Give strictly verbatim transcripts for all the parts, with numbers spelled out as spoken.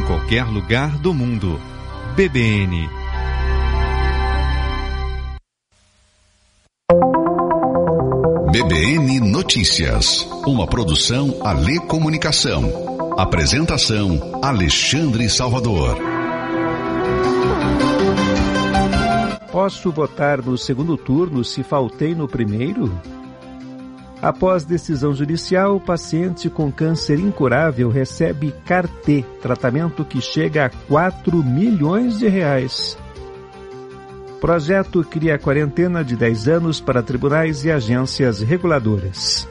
em qualquer lugar do mundo. B B N. B B N Notícias, uma produção Alê Comunicação. Apresentação Alexandre Salvador. Posso votar no segundo turno se faltei no primeiro? Após decisão judicial, o paciente com câncer incurável recebe C A R T, tratamento que chega a quatro milhões de reais. Projeto cria quarentena de dez anos para tribunais e agências reguladoras.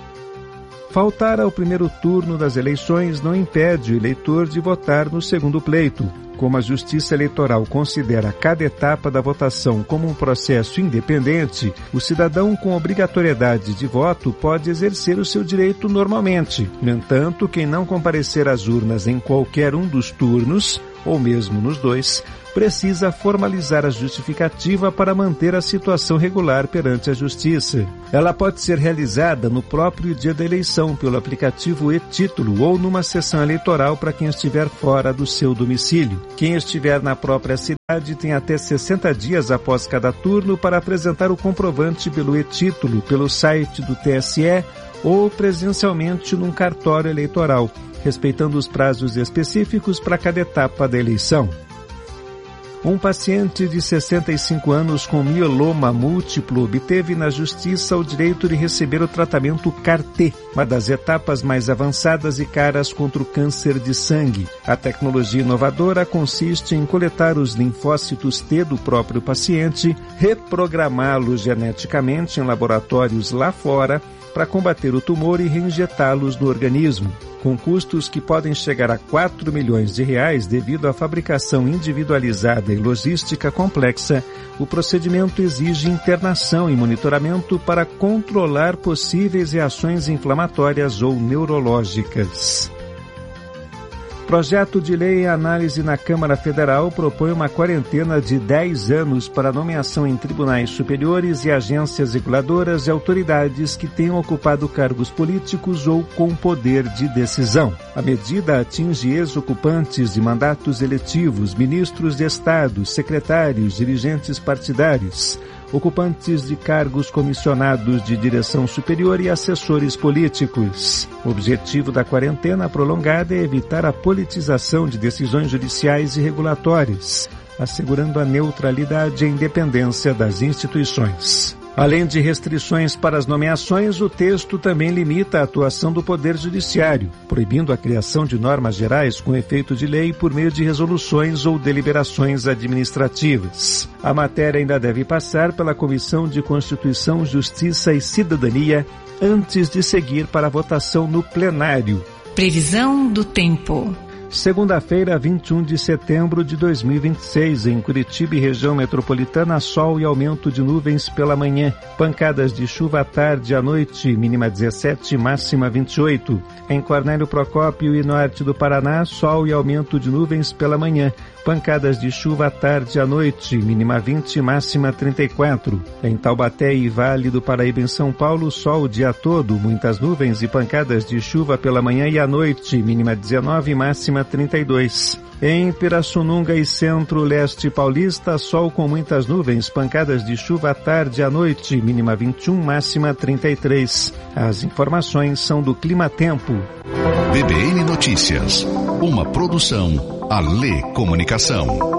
Faltar ao primeiro turno das eleições não impede o eleitor de votar no segundo pleito. Como a Justiça Eleitoral considera cada etapa da votação como um processo independente, o cidadão com obrigatoriedade de voto pode exercer o seu direito normalmente. No entanto, quem não comparecer às urnas em qualquer um dos turnos, ou mesmo nos dois, precisa formalizar a justificativa para manter a situação regular perante a Justiça. Ela pode ser realizada no próprio dia da eleição pelo aplicativo e-Título ou numa sessão eleitoral para quem estiver fora do seu domicílio. Quem estiver na própria cidade tem até sessenta dias após cada turno para apresentar o comprovante pelo e-Título, pelo site do T S E ou presencialmente num cartório eleitoral, respeitando os prazos específicos para cada etapa da eleição. Um paciente de sessenta e cinco anos com mieloma múltiplo obteve na Justiça o direito de receber o tratamento C A R T, uma das etapas mais avançadas e caras contra o câncer de sangue. A tecnologia inovadora consiste em coletar os linfócitos T do próprio paciente, reprogramá-los geneticamente em laboratórios lá fora, para combater o tumor e reinjetá-los no organismo, com custos que podem chegar a quatro milhões de reais devido à fabricação individualizada e logística complexa. O procedimento exige internação e monitoramento para controlar possíveis reações inflamatórias ou neurológicas. Projeto de lei em análise na Câmara Federal propõe uma quarentena de dez anos para nomeação em tribunais superiores e agências reguladoras e autoridades que tenham ocupado cargos políticos ou com poder de decisão. A medida atinge ex-ocupantes de mandatos eletivos, ministros de Estado, secretários, dirigentes partidários, ocupantes de cargos comissionados de direção superior e assessores políticos. O objetivo da quarentena prolongada é evitar a politização de decisões judiciais e regulatórias, assegurando a neutralidade e a independência das instituições. Além de restrições para as nomeações, o texto também limita a atuação do Poder Judiciário, proibindo a criação de normas gerais com efeito de lei por meio de resoluções ou deliberações administrativas. A matéria ainda deve passar pela Comissão de Constituição, Justiça e Cidadania antes de seguir para a votação no plenário. Previsão do tempo. Segunda-feira, vinte e um de setembro de dois mil e vinte e seis, em Curitiba e região metropolitana, sol e aumento de nuvens pela manhã. Pancadas de chuva à tarde e à noite, mínima dezessete, máxima vinte e oito. Em Cornélio Procópio e norte do Paraná, sol e aumento de nuvens pela manhã. Pancadas de chuva à tarde e à noite, mínima vinte, máxima trinta e quatro. Em Taubaté e Vale do Paraíba, em São Paulo, sol o dia todo, muitas nuvens e pancadas de chuva pela manhã e à noite, mínima dezenove, máxima trinta e dois. Em Pirassununga e Centro-Leste Paulista, sol com muitas nuvens, pancadas de chuva à tarde e à noite, mínima vinte e um, máxima trinta e três. As informações são do Clima Tempo. B B N Notícias, uma produção Alê Comunicação.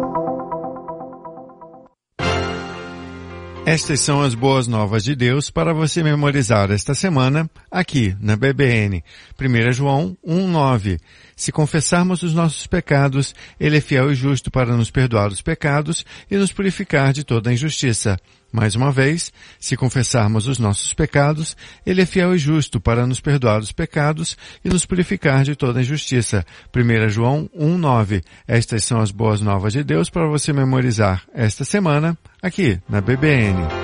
Estas são as boas novas de Deus para você memorizar esta semana aqui na B B N. primeiro João um, nove. Se confessarmos os nossos pecados, Ele é fiel e justo para nos perdoar os pecados e nos purificar de toda a injustiça. Mais uma vez, se confessarmos os nossos pecados, Ele é fiel e justo para nos perdoar os pecados e nos purificar de toda a injustiça. primeiro João um, nove. Estas são as boas novas de Deus para você memorizar esta semana aqui na B B N.